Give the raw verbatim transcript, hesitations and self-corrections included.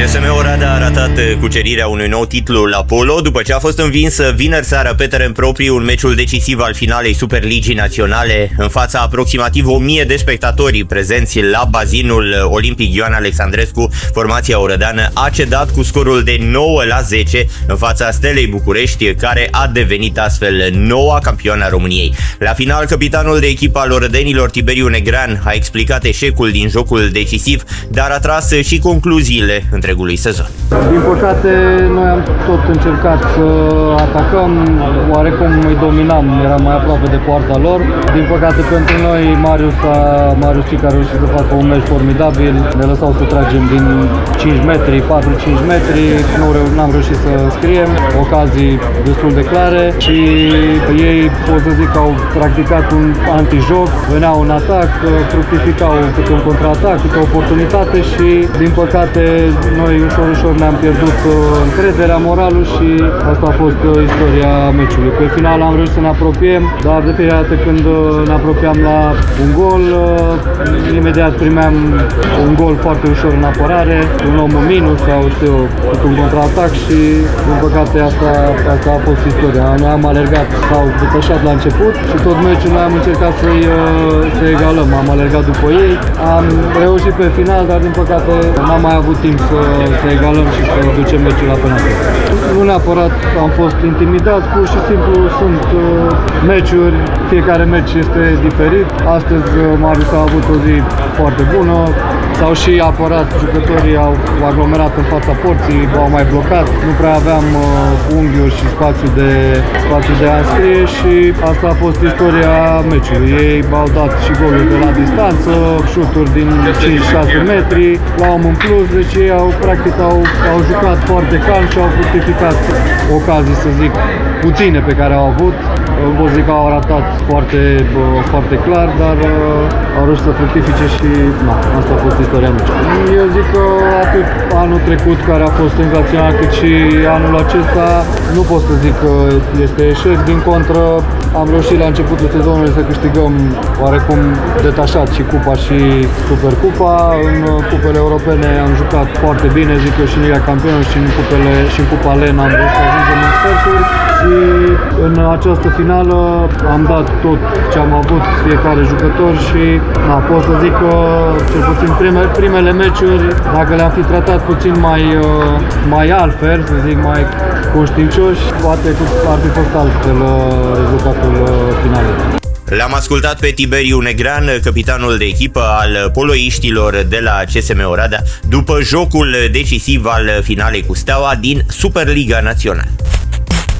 C S M Oradea a ratat cucerirea unui nou titlu la Polo după ce a fost învinsă vineri seară pe teren propriu în meciul decisiv al finalei Superligii Naționale în fața aproximativ o mie de spectatori prezenți la bazinul olimpic Ioan Alexandrescu. Formația orădeană a cedat cu scorul de nouă la zece în fața Stelei București, care a devenit astfel noua campioană a României. La final, capitanul de echipă al orădenilor, Tiberiu Negrean, a explicat eșecul din jocul decisiv, dar a tras și concluziile întregului sezon. Din păcate, noi am tot încercat să atacăm, oarecum îi dominam, eram mai aproape de poarta lor. Din păcate pentru noi, Marius, a, Marius Cic a reușit să facă un meci formidabil, ne lăsau să tragem din cinci metri, patru cinci metri, nu am reușit să scriem, ocazii destul de clare și ei, pot să zic, au practicat un antijoc, veneau în atac, fructificau câte un contraatac, câte o oportunitate și, din păcate, noi ușor, ușor ne-am pierdut încrederea, moralul și asta a fost istoria meciului. Pe final am reușit să ne apropiem, dar de fiecare dată când ne apropiam la un gol, imediat primeam un gol foarte ușor în apărare, un om în minus sau știu, cu un contraatac și, din păcate, asta, asta a fost istoria. Noi am alergat, s-au detașat la început și tot meciul noi am încercat să-i să egalăm, am alergat după ei, am reușit pe final, dar din păcate n-am mai avut timp să, să egalăm și să ducem meciul la penalti. Nu neapărat am fost intimidat, pur și simplu sunt uh, meciuri, fiecare meci este diferit. Astăzi uh, Marius a avut o zi foarte bună, s-au și apărat, jucătorii au aglomerat în fața porții, au mai blocat, nu prea aveam uh, unghiuri și spațiu de, spațiu de a înscrie și asta a fost istoria meciului. Ei au dat și goluri de la distanță, șuturi din cinci șase metri, la om în plus, deci ei au, practic au, au jucat foarte calm și au fructificat ocazii, să zic, puține pe care au avut. Pot zic că au ratat foarte, foarte clar, dar au reușit să fructifice și na, asta a fost istoria meciului. Eu zic că atât anul trecut, care a fost senzațional, cât și anul acesta, nu pot să zic că este eșec. Din contră, am reușit la începutul sezonului să câștigăm oarecum detașat și Cupa și Supercupa. În cupele europene am jucat foarte bine, zic eu, și în Liga Campionilor și în, cupele, și în Cupa Lena am reușit să ajungem în sferturi. Și în această finală am dat tot ce am avut fiecare jucător și na, pot să zic că cel puțin prime, primele meciuri, dacă le-am fi tratat puțin mai, mai altfel, să zic mai conștiincioși, poate ar fi fost altfel rezultatul finalei. L-am ascultat pe Tiberiu Negrean, capitanul de echipă al poloiștilor de la C S M Oradea, după jocul decisiv al finalei cu Steaua din Superliga Națională.